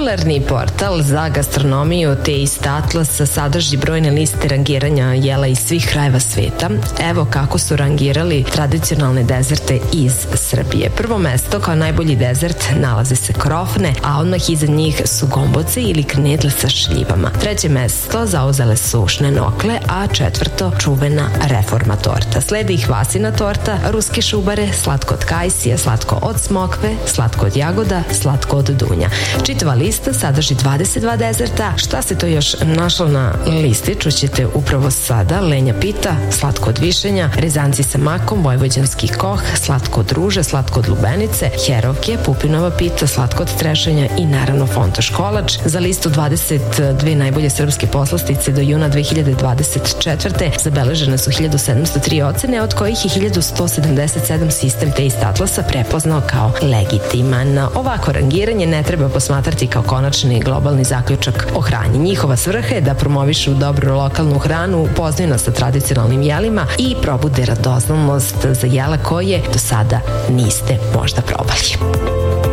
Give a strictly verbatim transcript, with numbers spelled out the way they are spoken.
Popularni portal za gastronomiju Taste Atlas sadrži brojne liste rangiranja jela iz svih krajeva sveta. Evo kako su rangirali tradicionalne dezerte iz Srbije. Prvo mesto kao najbolji dezert nalaze se krofne, a odmah iza njih su gomboce ili knedle sa šljivama. Treće mesto zauzele su šnenokle, a četvrto čuvena reforma torta. Slede ih vasina torta, ruske šubare, slatko od kajsija, slatko od smokve, slatko od jagoda, slatko od dunja. Čitava lista sadrži dvadeset dva dezerta. Šta se to još našlo na listi, čućete upravo sada. Lenja pita, slatko od višenja, rezanci sa makom, vojvođanski koh, slatko od ruže, slatko od lubenice, herovke, pupinova pita, slatko od trešanja i naravno fontoš kolač. Za listu dvadeset dve najbolje srpske poslastice do juna dve hiljade dvadeset četvrte zabeležene su hiljadu sedamsto tri ocene, od kojih je hiljadu sto sedamdeset sedam sistem Taste Atlasa prepoznao kao legitiman. Ovako rangiranje ne treba posmatrati kao konačni globalni zaključak o hrani. Njihova svrha je da promovišu dobru lokalnu hranu, upoznaju nas sa tradicionalnim jelima i probude radoznalost za jela koje do sada niste možda probali.